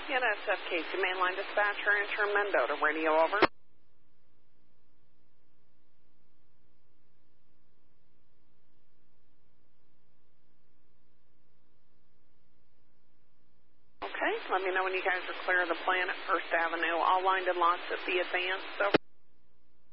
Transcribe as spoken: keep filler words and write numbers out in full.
N S F Casey, mainline dispatcher, enter Mendota, radio over. Okay, let me know when you guys are clear of the plan at First Avenue. All lined and lots at the advance, over.